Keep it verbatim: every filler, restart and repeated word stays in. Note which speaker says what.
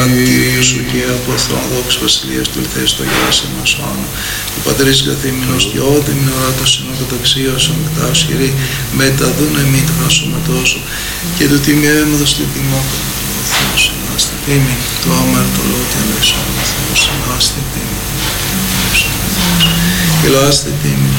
Speaker 1: του Κυρίου σου και από θρόν δόξης βασιλείας του ήλθες στο γεράσαι μας όνομα. Του Πατρίς καθήμενος και ό,τι μην οράτος συνό καταξίωσον μετά ως χειρή μεταδούν εμεί το χασωματώσου και του τίμιο έμοδος του τιμόκον του Θεού συνάστε τίμη του αμαρτωλό και αλέσσον του Θεού συνάστε τίμη και λάστε τίμη